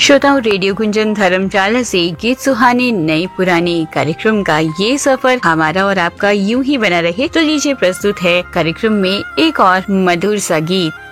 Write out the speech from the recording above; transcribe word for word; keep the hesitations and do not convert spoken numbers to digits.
श्रोताओं, रेडियो गुंजन धर्मशाला से गीत सुहाने नए पुराने कार्यक्रम का ये सफर हमारा और आपका यूं ही बना रहे। तो लीजिए प्रस्तुत है कार्यक्रम में एक और मधुर सा गीत।